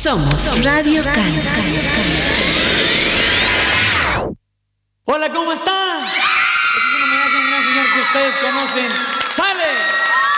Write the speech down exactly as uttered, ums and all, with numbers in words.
Somos Radio Can. Hola, ¿cómo están? Este es un homenaje a un gran señor que ustedes conocen. ¡Sale!